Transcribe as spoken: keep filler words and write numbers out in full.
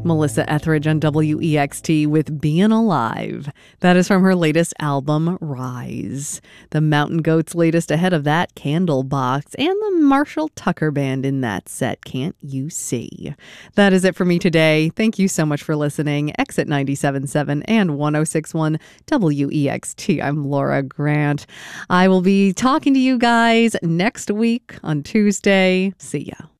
Melissa Etheridge on W E X T with Being Alive. That is from her latest album, Rise. The Mountain Goats' latest ahead of that, Candlebox, and the Marshall Tucker Band in that set, Can't You See? That is it for me today. Thank you so much for listening. Exit ninety-seven point seven and one oh six point one W E X T. I'm Laura Grant. I will be talking to you guys next week on Tuesday. See ya.